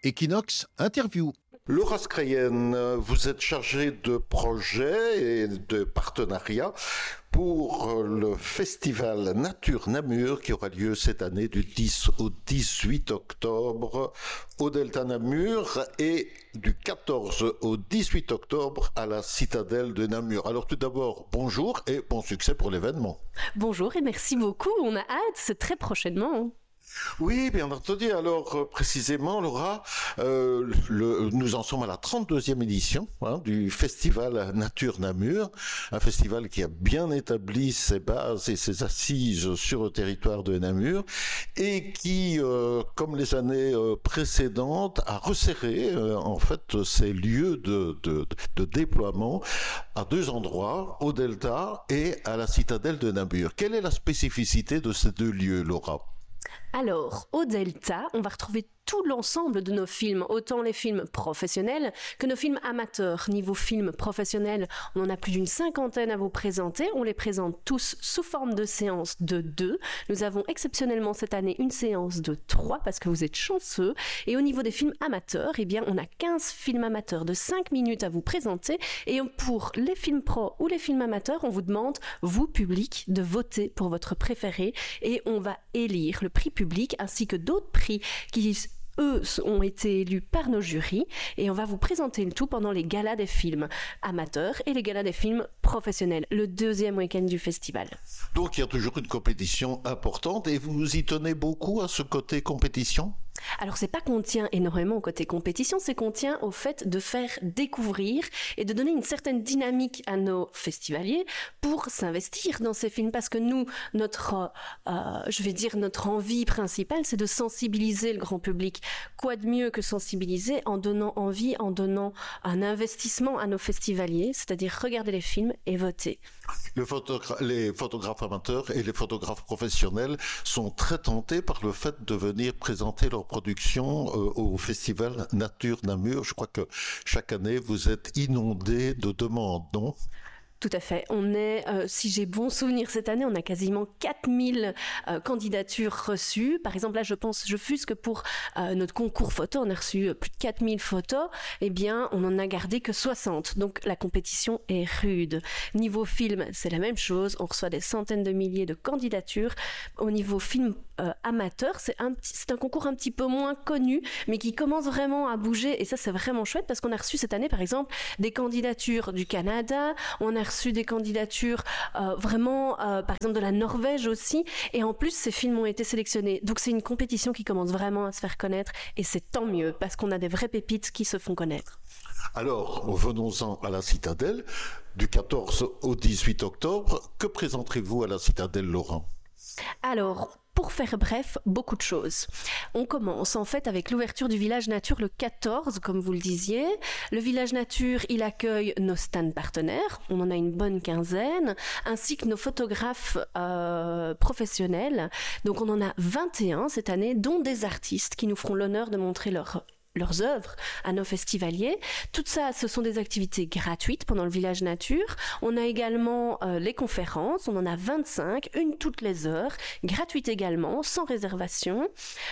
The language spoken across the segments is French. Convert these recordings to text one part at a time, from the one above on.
Equinox Interview. Laura Scrayen, vous êtes chargée de projets et de partenariats pour le festival Nature Namur qui aura lieu cette année du 10 au 18 octobre au Delta Namur et du 14 au 18 octobre à la citadelle de Namur. Alors tout d'abord, bonjour et bon succès pour l'événement. Bonjour et merci beaucoup, on a hâte, c'est très prochainement. Oui, bien entendu. Alors, précisément, Laura, nous en sommes à la 32e édition du Festival Nature Namur, un festival qui a bien établi ses bases et ses assises sur le territoire de Namur et qui, comme les années précédentes, a resserré en fait ses lieux de déploiement à deux endroits, au Delta et à la citadelle de Namur. Quelle est la spécificité de ces deux lieux, Laura ? Alors, au Delta, on va retrouver tout l'ensemble de nos films, autant les films professionnels que nos films amateurs. Niveau film professionnel, on en a plus d'une 50aine à vous présenter. On les présente tous sous forme de séance de 2. Nous avons exceptionnellement cette année une séance de 3 parce que vous êtes chanceux. Et au niveau des films amateurs, eh bien, on a 15 films amateurs de 5 minutes à vous présenter. Et pour les films pro ou les films amateurs, on vous demande, vous, public, de voter pour votre préféré. Et on va élire le prix public ainsi que d'autres prix qui eux ont été élus par nos jurys et on va vous présenter le tout pendant les galas des films amateurs et les galas des films professionnels, le deuxième week-end du festival. Donc il y a toujours une compétition importante et vous y tenez beaucoup à ce côté compétition ? Alors c'est pas qu'on tient énormément au côté compétition, c'est qu'on tient au fait de faire découvrir et de donner une certaine dynamique à nos festivaliers pour s'investir dans ces films parce que nous, notre envie principale, c'est de sensibiliser le grand public. Quoi de mieux que sensibiliser en donnant envie, en donnant un investissement à nos festivaliers, c'est-à-dire regarder les films et voter. Les photographes amateurs et les photographes professionnels sont très tentés par le fait de venir présenter leur production au festival Nature Namur. Je crois que chaque année, vous êtes inondés de demandes, non ? Tout à fait. On est, si j'ai bon souvenir cette année, on a quasiment 4000 candidatures reçues. Par exemple, là, je fuse que pour notre concours photo, on a reçu plus de 4000 photos. Eh bien, on en a gardé que 60. Donc, la compétition est rude. Niveau film, c'est la même chose. On reçoit des centaines de milliers de candidatures. Au niveau film amateur, c'est un concours un petit peu moins connu, mais qui commence vraiment à bouger. Et ça, c'est vraiment chouette parce qu'on a reçu cette année, par exemple, des candidatures du Canada. On a reçu des candidatures par exemple de la Norvège aussi, et en plus ces films ont été sélectionnés, donc c'est une compétition qui commence vraiment à se faire connaître et c'est tant mieux parce qu'on a des vraies pépites qui se font connaître. Alors venons-en à la citadelle du 14 au 18 octobre. Que présenterez-vous à la citadelle, Laurent ? Alors, pour faire bref, beaucoup de choses. On commence en fait avec l'ouverture du Village Nature le 14, comme vous le disiez. Le Village Nature, il accueille nos stands partenaires, on en a une bonne quinzaine, ainsi que nos photographes professionnels. Donc on en a 21 cette année, dont des artistes qui nous feront l'honneur de montrer leurs œuvres à nos festivaliers. Tout ça, ce sont des activités gratuites pendant le Village Nature. On a également les conférences, on en a 25, une toutes les heures, gratuites également, sans réservation.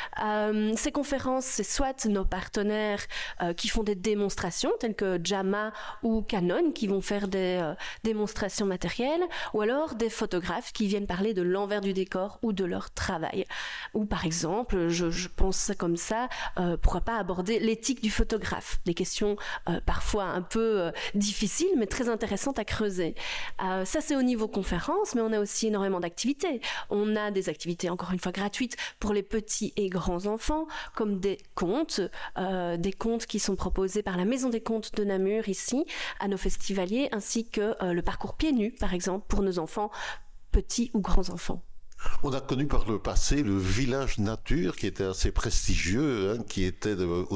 Ces conférences, c'est soit nos partenaires qui font des démonstrations, telles que JAMA ou Canon, qui vont faire des démonstrations matérielles, ou alors des photographes qui viennent parler de l'envers du décor ou de leur travail. Ou par exemple, je pense comme ça, pourquoi pas aborder l'éthique du photographe, des questions parfois un peu difficiles mais très intéressantes à creuser. Ça c'est au niveau conférence, mais on a aussi énormément d'activités. On a des activités encore une fois gratuites pour les petits et grands enfants, comme des contes qui sont proposés par la Maison des Contes de Namur ici, à nos festivaliers, ainsi que le parcours pieds nus par exemple pour nos enfants, petits ou grands enfants. On a connu par le passé le Village Nature qui était assez prestigieux, qui était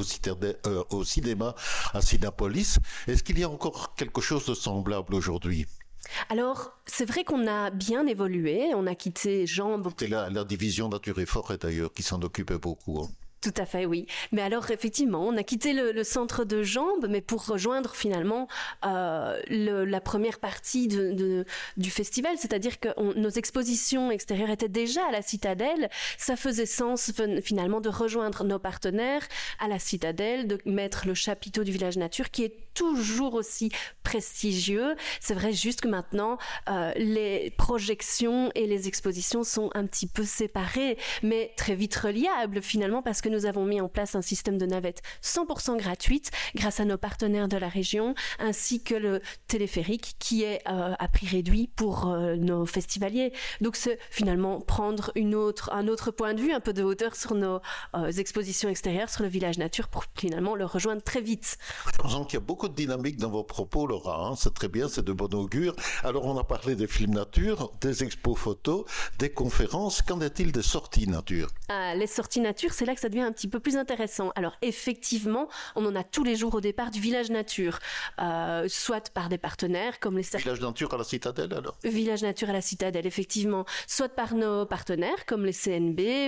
au cinéma à Cinépolis. Est-ce qu'il y a encore quelque chose de semblable aujourd'hui ? Alors, c'est vrai qu'on a bien évolué, on a quitté Jean... C'était la division Nature et Forêt d'ailleurs qui s'en occupait beaucoup. Tout à fait, oui. Mais alors, effectivement, on a quitté le centre de Jambes, mais pour rejoindre finalement la première partie du festival, c'est-à-dire que nos expositions extérieures étaient déjà à la Citadelle. Ça faisait sens finalement de rejoindre nos partenaires à la Citadelle, de mettre le chapiteau du village nature qui est toujours aussi prestigieux. C'est vrai juste que maintenant, les projections et les expositions sont un petit peu séparées, mais très vite reliables finalement parce que nous avons mis en place un système de navette 100% gratuite grâce à nos partenaires de la région, ainsi que le téléphérique qui est à prix réduit pour nos festivaliers. Donc c'est finalement prendre un autre point de vue, un peu de hauteur sur nos expositions extérieures, sur le village nature pour finalement le rejoindre très vite. Je sens qu'il y a beaucoup de dynamique dans vos propos, Laura, hein. C'est très bien, c'est de bon augure. Alors on a parlé des films nature, des expos photos, des conférences. Qu'en est-il des sorties nature? Les sorties nature, c'est là que ça devient un petit peu plus intéressant. Alors effectivement, on en a tous les jours au départ du village nature, soit par des partenaires comme les... Village nature à la Citadelle alors? Village nature à la Citadelle, effectivement. Soit par nos partenaires comme les CNB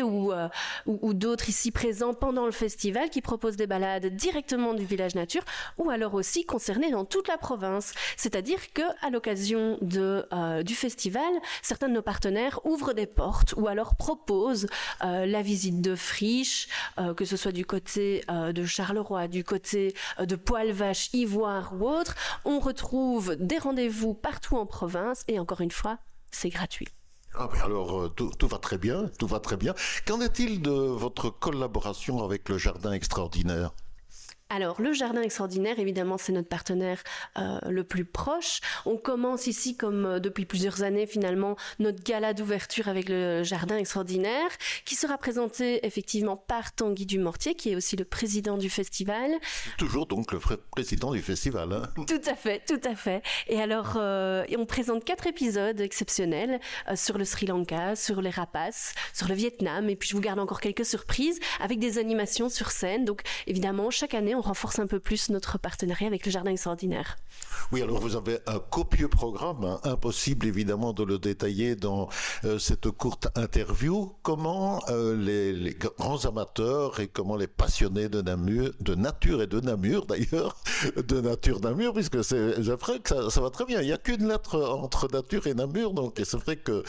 ou d'autres ici présents pendant le festival qui proposent des balades directement du village nature, ou alors aussi concernés dans toute la province. C'est-à-dire qu'à l'occasion du festival, certains de nos partenaires ouvrent des portes ou alors proposent la visite de friches, que ce soit du côté de Charleroi, du côté de Poil-Vache, Ivoire ou autre. On retrouve des rendez-vous partout en province et encore une fois, c'est gratuit. Ah ben alors, tout va très bien, tout va très bien. Qu'en est-il de votre collaboration avec le Jardin Extraordinaire? Alors, le Jardin Extraordinaire, évidemment, c'est notre partenaire le plus proche. On commence ici, comme depuis plusieurs années, finalement, notre gala d'ouverture avec le Jardin Extraordinaire, qui sera présenté effectivement par Tanguy Dumortier, qui est aussi le président du festival. Toujours donc le président du festival. Hein. Tout à fait, tout à fait. Et alors, on présente 4 épisodes exceptionnels sur le Sri Lanka, sur les rapaces, sur le Vietnam, et puis je vous garde encore quelques surprises avec des animations sur scène. Donc, évidemment, chaque année, on renforce un peu plus notre partenariat avec le Jardin Extraordinaire. Oui, alors vous avez un copieux programme, hein, impossible évidemment de le détailler dans cette courte interview. Comment les grands amateurs et comment les passionnés de nature et de Namur d'ailleurs, de nature Namur, puisque c'est vrai que ça va très bien. Il n'y a qu'une lettre entre nature et Namur, donc c'est vrai que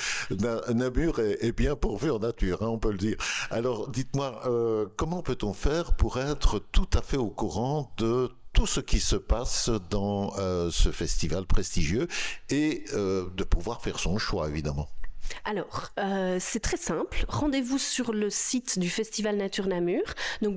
Namur est bien pourvu en nature, hein, on peut le dire. Alors dites-moi, comment peut-on faire pour être tout à fait au courant de tout ce qui se passe dans ce festival prestigieux et de pouvoir faire son choix, évidemment? Alors, c'est très simple. Rendez-vous sur le site du Festival Nature Namur, donc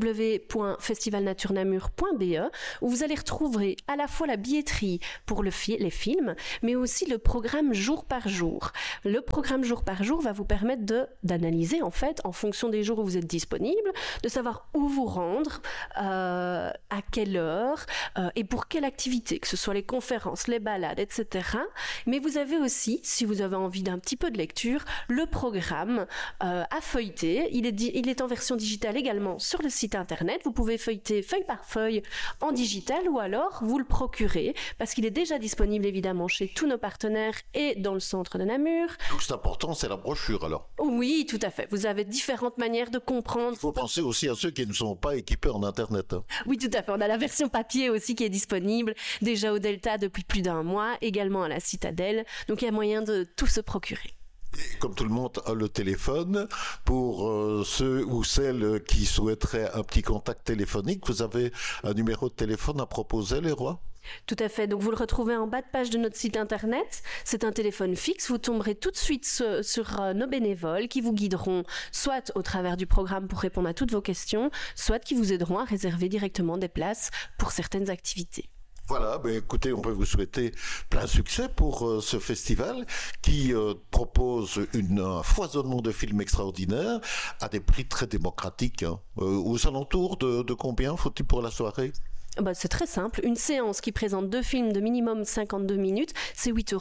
www.festivalnaturenamur.be, où vous allez retrouver à la fois la billetterie pour les films, mais aussi le programme jour par jour. Le programme jour par jour va vous permettre d'analyser, en fait, en fonction des jours où vous êtes disponible, de savoir où vous rendre, à quelle heure, et pour quelle activité, que ce soit les conférences, les balades, etc. Mais vous avez aussi, si vous avez envie d'un petit peu de lecture, le programme à feuilleter. Il est en version digitale également sur le site internet. Vous pouvez feuilleter feuille par feuille en digital ou alors vous le procurez parce qu'il est déjà disponible évidemment chez tous nos partenaires et dans le centre de Namur. Donc c'est important, c'est la brochure alors? Oui, tout à fait. Vous avez différentes manières de comprendre. Il faut penser aussi à ceux qui ne sont pas équipés en internet. Hein. Oui, tout à fait. On a la version papier aussi qui est disponible déjà au Delta depuis plus d'1 mois, également à la Citadelle. Donc il y a moyen de tout se procurer. Et comme tout le monde a le téléphone, pour ceux ou celles qui souhaiteraient un petit contact téléphonique, vous avez un numéro de téléphone à proposer, les rois? Tout à fait. Donc vous le retrouvez en bas de page de notre site internet. C'est un téléphone fixe. Vous tomberez tout de suite sur nos bénévoles qui vous guideront soit au travers du programme pour répondre à toutes vos questions, soit qui vous aideront à réserver directement des places pour certaines activités. Voilà, ben écoutez, on peut vous souhaiter plein succès pour ce festival qui propose un foisonnement de films extraordinaires à des prix très démocratiques. Hein. Aux alentours de combien faut-il pour la soirée? C'est très simple. Une séance qui présente 2 films de minimum 52 minutes, c'est 8 €.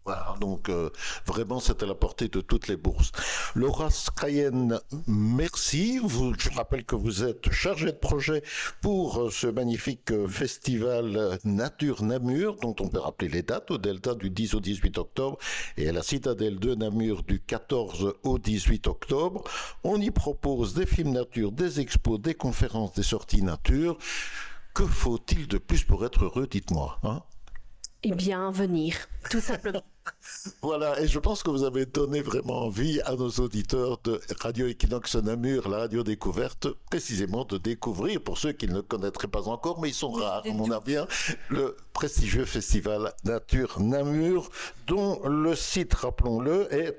Voilà, donc vraiment c'est à la portée de toutes les bourses. Laura Scayen, merci. Je rappelle que vous êtes chargée de projet pour ce magnifique festival Nature Namur, dont on peut rappeler les dates au Delta du 10 au 18 octobre et à la Citadelle de Namur du 14 au 18 octobre. On y propose des films nature, des expos, des conférences, des sorties nature. Que faut-il de plus pour être heureux, dites-moi, hein? Eh bien, venir, tout simplement. Voilà, et je pense que vous avez donné vraiment envie à nos auditeurs de Radio Equinox Namur, la radio découverte, précisément de découvrir, pour ceux qui ne le connaîtraient pas encore, mais ils sont rares, on en a bien, le prestigieux festival Nature Namur, dont le site, rappelons-le, est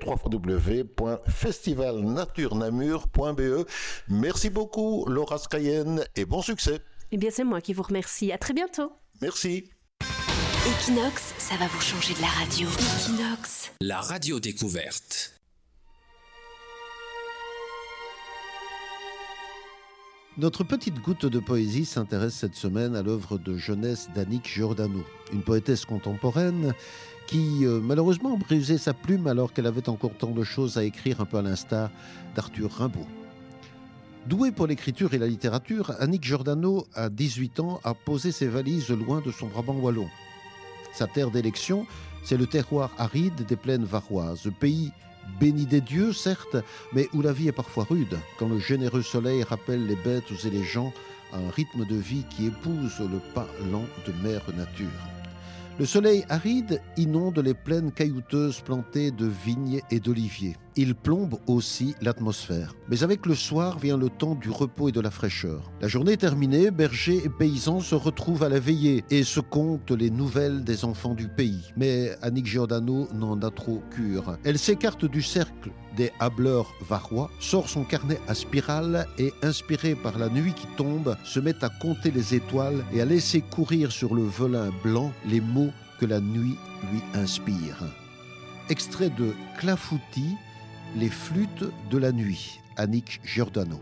www.festivalnaturenamur.be. Merci beaucoup, Laura Scayen, et bon succès. Eh bien, c'est moi qui vous remercie. À très bientôt. Merci. Equinox, ça va vous changer de la radio. Equinox. La radio découverte. Notre petite goutte de poésie s'intéresse cette semaine à l'œuvre de jeunesse d'Annick Giordano, une poétesse contemporaine qui malheureusement brisait sa plume alors qu'elle avait encore tant de choses à écrire, un peu à l'instar d'Arthur Rimbaud. Douée pour l'écriture et la littérature, Annick Giordano, à 18 ans, a posé ses valises loin de son Brabant wallon. Sa terre d'élection, c'est le terroir aride des plaines varoises, pays béni des dieux, certes, mais où la vie est parfois rude, quand le généreux soleil rappelle les bêtes et les gens à un rythme de vie qui épouse le pas lent de mère nature. Le soleil aride inonde les plaines caillouteuses plantées de vignes et d'oliviers. Il plombe aussi l'atmosphère. Mais avec le soir vient le temps du repos et de la fraîcheur. La journée terminée, bergers et paysans se retrouvent à la veillée et se comptent les nouvelles des enfants du pays. Mais Annick Giordano n'en a trop cure. Elle s'écarte du cercle des hableurs varois, sort son carnet à spirale et, inspirée par la nuit qui tombe, se met à compter les étoiles et à laisser courir sur le velin blanc les mots que la nuit lui inspire. Extrait de Clafoutis, Les flûtes de la nuit, Annick Giordano.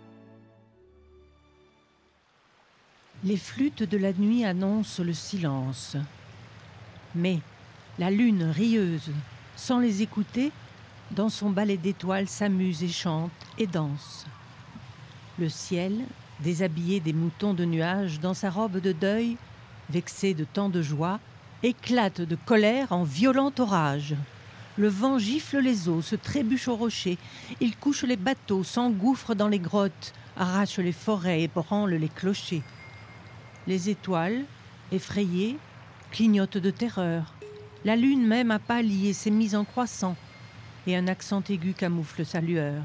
Les flûtes de la nuit annoncent le silence. Mais la lune rieuse, sans les écouter, dans son ballet d'étoiles s'amuse et chante et danse. Le ciel, déshabillé des moutons de nuages, dans sa robe de deuil, vexé de tant de joie, éclate de colère en violent orage. Le vent gifle les eaux, se trébuche aux rochers. Il couche les bateaux, s'engouffre dans les grottes, arrache les forêts et branle les clochers. Les étoiles, effrayées, clignotent de terreur. La lune même a pâli et s'est mise en croissant, et un accent aigu camoufle sa lueur.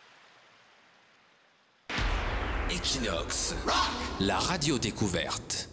Equinox, la radio découverte.